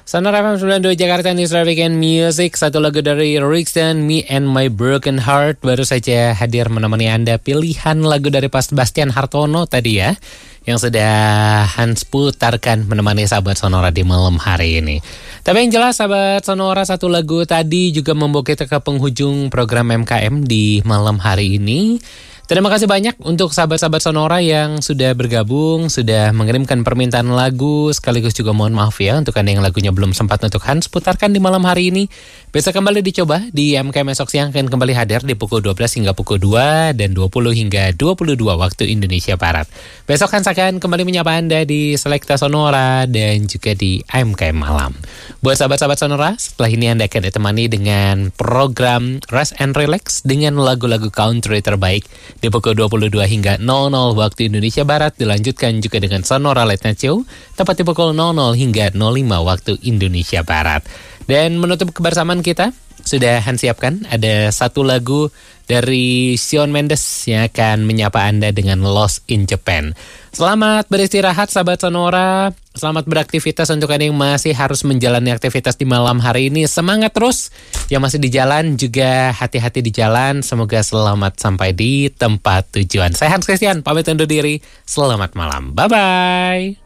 Sonora FM 92 Jakarta News Weekend Music. Satu lagu dari Rixen, Me and My Broken Heart. Baru saja hadir menemani Anda pilihan lagu dari Pak Sebastian Hartono tadi ya, yang sudah Hans putarkan menemani sahabat Sonora di malam hari ini. Tapi yang jelas sahabat Sonora, satu lagu tadi juga membawa kita ke penghujung program MKM di malam hari ini. Terima kasih banyak untuk sahabat-sahabat Sonora yang sudah bergabung, sudah mengirimkan permintaan lagu, sekaligus juga mohon maaf ya untuk Anda yang lagunya belum sempat untuk Hans putarkan di malam hari ini. Besok kembali dicoba di MKM esok siang, akan kembali hadir di pukul 12 hingga pukul 2 dan 20 hingga 22 waktu Indonesia Barat. Besok Hans akan kembali menyapa Anda di Selekta Sonora dan juga di MKM Malam. Buat sahabat-sahabat Sonora, setelah ini Anda akan ditemani dengan program Rest and Relax dengan lagu-lagu country terbaik di pukul 22 hingga 00 waktu Indonesia Barat. Dilanjutkan juga dengan Sonora Late Night Show tepat di pukul 00 hingga 05 waktu Indonesia Barat. Dan menutup kebersamaan kita, sudah Hans siapkan ada satu lagu dari Shawn Mendes yang akan menyapa Anda dengan Lost in Japan. Selamat beristirahat sahabat Sonora. Selamat beraktivitas untuk Anda yang masih harus menjalani aktivitas di malam hari ini. Semangat terus. Yang masih di jalan juga hati-hati di jalan. Semoga selamat sampai di tempat tujuan. Saya Hans Christian, pamit undur diri. Selamat malam. Bye-bye.